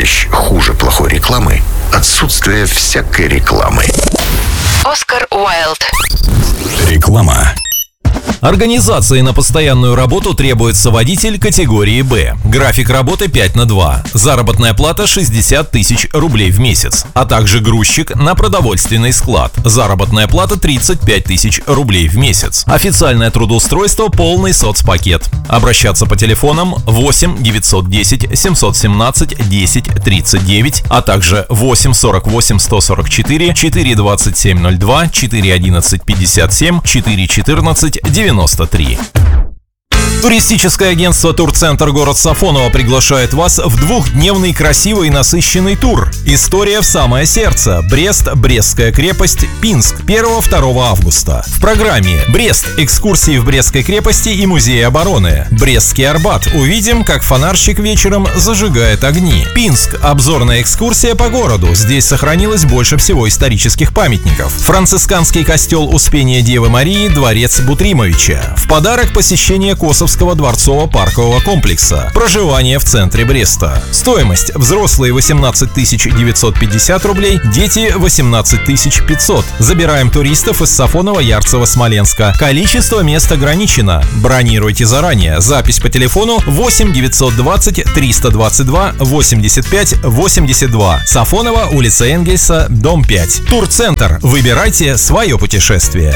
вещь хуже плохой рекламы — отсутствие всякой рекламы. Оскар Уайлд. Реклама. Организации на постоянную работу требуется водитель категории «Б». График работы 5/2. Заработная плата 60 тысяч рублей в месяц. А также грузчик на продовольственный склад. Заработная плата 35 тысяч рублей в месяц. Официальное трудоустройство — полный соцпакет. Обращаться по телефонам 8 910 717 10 39, а также 8 48 144 4 27 02 4 11 57 4 14 93. Туристическое агентство «Турцентр город Сафоново» приглашает вас в двухдневный красивый и насыщенный тур. История в самое сердце. Брест, Брестская крепость, Пинск. 1-2 августа. В программе: Брест. Экскурсии в Брестской крепости и музее обороны. Брестский Арбат. Увидим, как фонарщик вечером зажигает огни. Пинск. Обзорная экскурсия по городу. Здесь сохранилось больше всего исторических памятников. Францисканский костел Успения Девы Марии, дворец Бутримовича. В подарок посещение Косовского дворцово-паркового комплекса. Проживание в центре Бреста. Стоимость: взрослые 18 950 рублей, дети 18 500. Забираем туристов из Сафонова, Ярцево, Смоленска. Количество мест ограничено. Бронируйте заранее. Запись по телефону 8 920 322 85 82. Сафонова, улица Энгельса, дом 5. Турцентр. Выбирайте свое путешествие.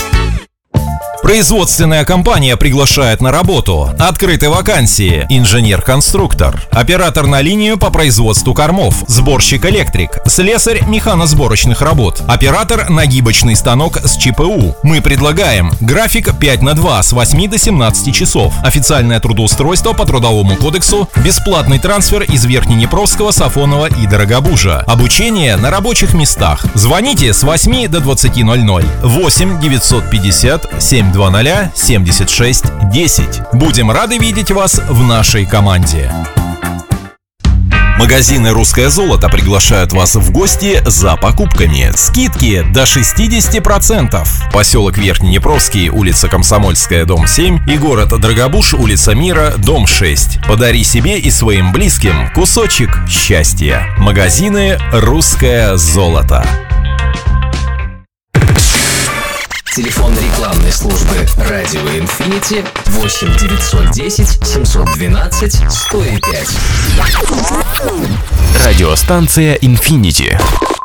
Производственная компания приглашает на работу. Открыты вакансии: инженер-конструктор, оператор на линию по производству кормов, сборщик-электрик, слесарь механосборочных работ, оператор нагибочный станок с ЧПУ. Мы предлагаем: график 5/2 с 8 до 17 часов, официальное трудоустройство по Трудовому кодексу, бесплатный трансфер из Верхнеднепровского, Сафонова и Дорогобужа. Обучение на рабочих местах. Звоните с 8 до 20:00. 8 950 720 76 10. Будем рады видеть вас в нашей команде. Магазины «Русское золото» приглашают вас в гости за покупками. Скидки до 60%. Поселок Верхнеднепровский, улица Комсомольская, дом 7, и город Дорогобуж, улица Мира, дом 6. Подари себе и своим близким кусочек счастья. Магазины «Русское золото». Телефон рекламной службы «Радио Инфинити» 8 910 712 105. Радиостанция «Инфинити».